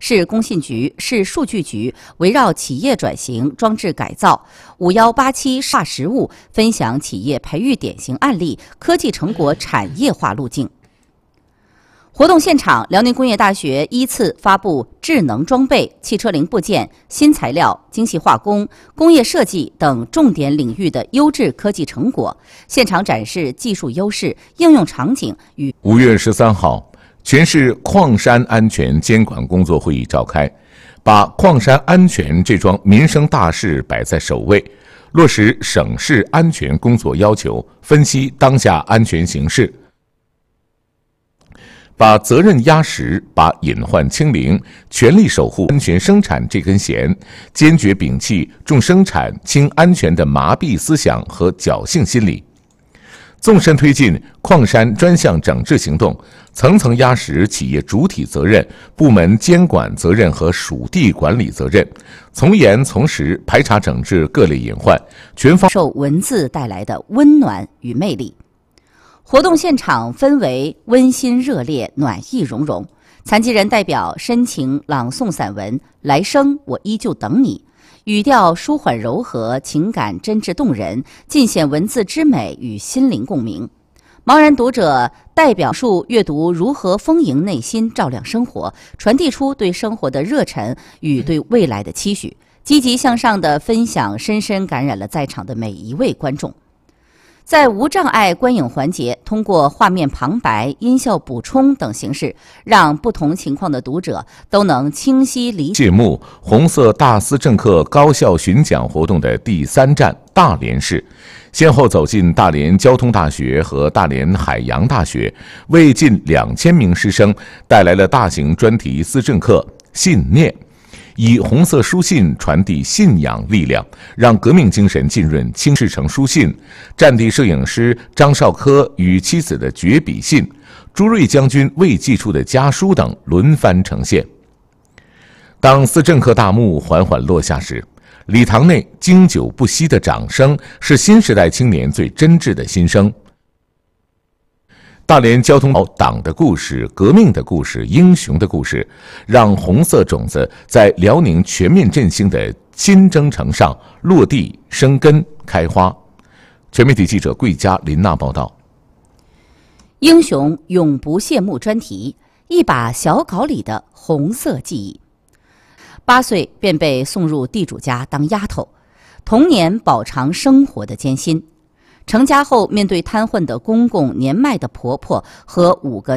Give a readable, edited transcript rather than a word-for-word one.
市工信局、市数据局围绕企业转型、装置改造、5187化实务，分享企业培育典型案例、科技成果产业化路径。活动现场，辽宁工业大学依次发布智能装备、汽车零部件、新材料、精细化工、工业设计等重点领域的优质科技成果，现场展示技术优势、应用场景与。 5月13号，全市矿山安全监管工作会议召开，把矿山安全这桩民生大事摆在首位，落实省市安全工作要求，分析当下安全形势。把责任压实，把隐患清零，全力守护安全生产这根弦，坚决摒弃重生产轻安全的麻痹思想和侥幸心理，纵深推进矿山专项整治行动，层层压实企业主体责任、部门监管责任和属地管理责任，从严从实排查整治各类隐患，全方受文字带来的温暖与魅力。活动现场氛围温馨热烈、暖意融融。残疾人代表深情朗诵散文《来生我依旧等你》，语调舒缓柔和，情感真挚动人，尽显文字之美与心灵共鸣。盲人读者代表述阅读如何丰盈内心、照亮生活，传递出对生活的热忱与对未来的期许，积极向上的分享深深感染了在场的每一位观众。在无障碍观影环节，通过画面旁白、音效补充等形式，让不同情况的读者都能清晰理解。 谢幕红色大思政课高校巡讲活动的第3站大连市，先后走进大连交通大学和大连海洋大学，为近2000名师生带来了大型专题思政课信念，以红色书信传递信仰力量，让革命精神浸润青赤诚书信，战地摄影师张绍科与妻子的绝笔信，朱瑞将军未寄出的家书等轮番呈现。当思政课大幕缓缓落下时，礼堂内经久不息的掌声是新时代青年最真挚的心声。大连交通党的故事、革命的故事、英雄的故事，让红色种子在辽宁全面振兴的新征程上落地生根开花。全媒体记者桂佳、林娜报道。 英雄永不谢幕专题，一把小稿里的红色记忆。8岁便被送入地主家当丫头，童年饱尝生活的艰辛。成家后，面对瘫痪的公公、年迈的婆婆和5个